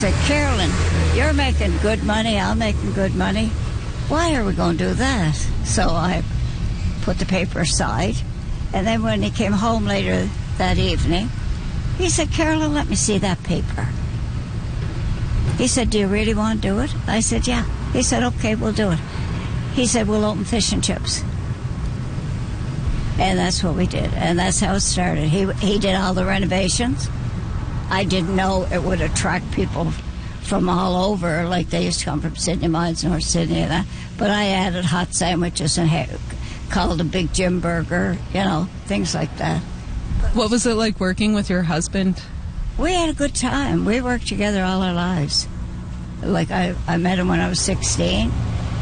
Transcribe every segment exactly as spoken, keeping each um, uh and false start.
Said, Carolyn, you're making good money, I'm making good money. Why are we going to do that? So I put the paper aside, and then when he came home later that evening, he said, Carolyn, let me see that paper. He said, do you really want to do it? I said, yeah. He said, okay, we'll do it. He said, we'll open fish and chips. And that's what we did, and that's how it started. He he did all the renovations. I didn't know it would attract people from all over, like they used to come from Sydney Mines, North Sydney, and that. But I added hot sandwiches and ha- called a Big Jim burger, you know, things like that. What was it like working with your husband? We had a good time. We worked together all our lives. Like, I, I met him when I was sixteen,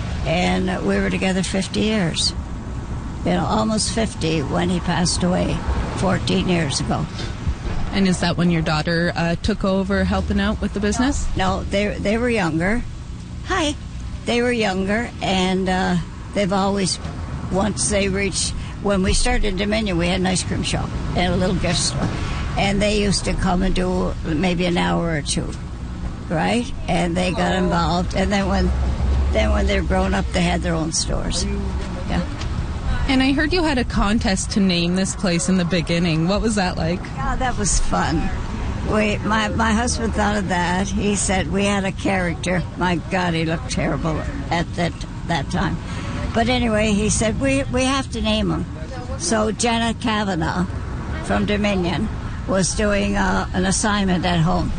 and we were together fifty years. You know, almost fifty when he passed away fourteen years ago. And is that when your daughter uh, took over helping out with the business? No, they they were younger. Hi. They were younger, and uh, they've always, once they reached, when we started Dominion, we had an ice cream shop and a little gift store. And they used to come and do maybe an hour or two, right? And they got involved. And then when, then when they're grown up, they had their own stores. Yeah. And I heard you had a contest to name this place in the beginning. What was that like? Yeah, that was fun. We, my, my husband thought of that. He said we had a character. My God, he looked terrible at that that time. But anyway, he said we, we have to name him. So Jenna Kavanagh from Dominion was doing uh, an assignment at home.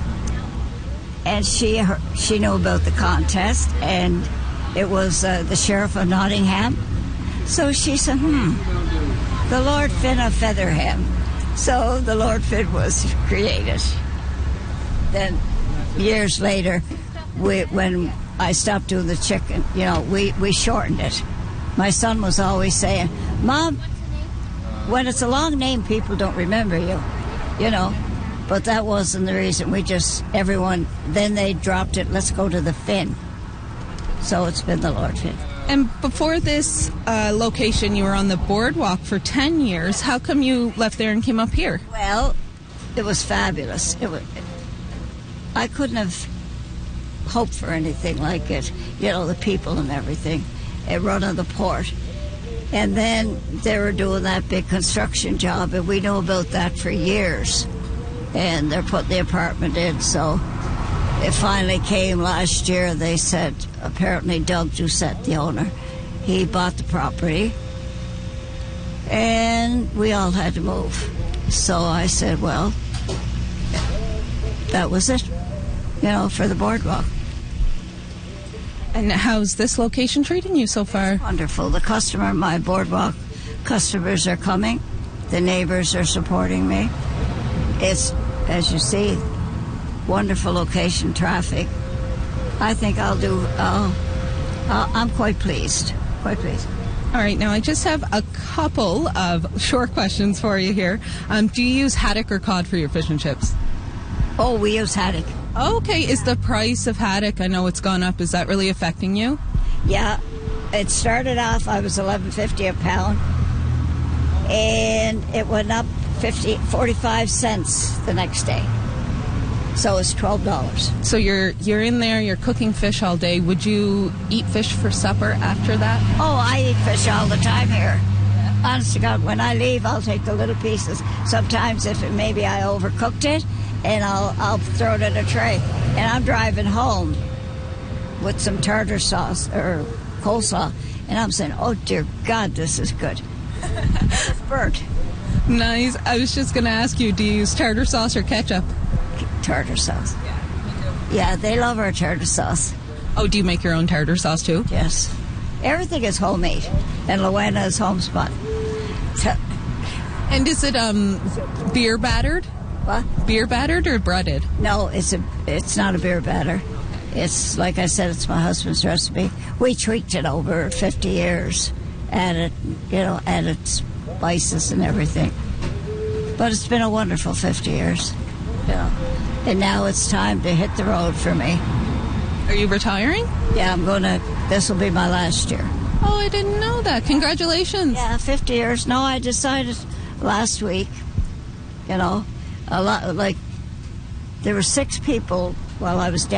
And she her, she knew about the contest, and it was uh, the Sheriff of Nottingham. So she said, hmm, the Lord Finn of Featherham. So the Lord Finn was created. Then years later, we, when I stopped doing the chicken, you know, we, we shortened it. My son was always saying, Mom, when it's a long name, people don't remember you, you know. But that wasn't the reason. We just, everyone, then they dropped it, let's go to the Finn. So it's been the Lord Finn. And before this uh, location, you were on the boardwalk for ten years. How come you left there and came up here? Well, it was fabulous. It was, I couldn't have hoped for anything like it. You know, the people and everything. It running the port. And then they were doing that big construction job, and we knew about that for years. And they're putting the apartment in, so it finally came last year. They said, apparently Doug Doucette, the owner, he bought the property, and we all had to move. So I said, well, that was it, you know, for the boardwalk. And how's this location treating you so far? It's wonderful. The customer, my boardwalk customers are coming. The neighbors are supporting me. It's, as you see, wonderful location, traffic. I think I'll do, uh, uh, I'm quite pleased, quite pleased. All right, now I just have a couple of short questions for you here. Um, do you use haddock or cod for your fish and chips? Oh, we use haddock. Okay, is the price of haddock, I know it's gone up, is that really affecting you? Yeah, it started off, I was eleven fifty a pound, and it went up fifty, forty-five cents the next day. So it's twelve dollars. So you're you're in there, you're cooking fish all day. Would you eat fish for supper after that? Oh, I eat fish all the time here. Honest to God, when I leave, I'll take the little pieces. Sometimes if it, maybe I overcooked it, and I'll I'll throw it in a tray. And I'm driving home with some tartar sauce or coleslaw, and I'm saying, oh, dear God, this is good. It's burnt. Nice. I was just going to ask you, do you use tartar sauce or ketchup? Tartar sauce. Yeah, yeah, they love our tartar sauce. Oh, do you make your own tartar sauce too? Yes. Everything is homemade, and Luana is homespun. So, and is it um beer battered? What? Beer battered or breaded? No, it's a. It's not a beer batter. It's, like I said, it's my husband's recipe. We tweaked it over fifty years, added, you know, added spices and everything. But it's been a wonderful fifty years. You know. And now it's time to hit the road for me. Are you retiring? Yeah, I'm going to, this will be my last year. Oh, I didn't know that. Congratulations. Yeah, fifty years. No, I decided last week, you know, a lot, like, there were six people while I was down.